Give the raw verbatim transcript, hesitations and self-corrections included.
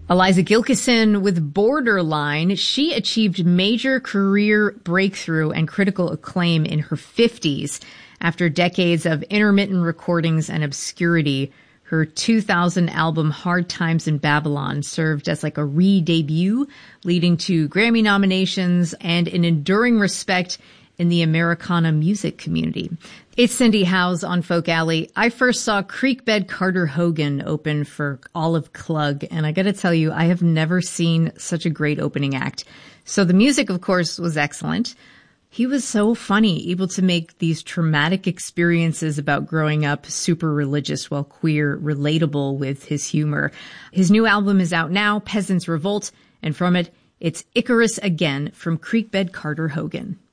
Eliza Gilkyson with Borderline. She achieved major career breakthrough and critical acclaim in her fifties after decades of intermittent recordings and obscurity. Her two thousand album Hard Times in Babylon served as like a re-debut, leading to Grammy nominations and an enduring respect in the Americana music community. It's Cindy Howes on Folk Alley. I first saw Creekbed Carter Hogan open for Olive Klug, and I gotta tell you, I have never seen such a great opening act. So the music, of course, was excellent. He was so funny, able to make these traumatic experiences about growing up super religious while queer relatable with his humor. His new album is out now, Peasants Revolt, and from it, it's Icarus Again from Creekbed Carter Hogan.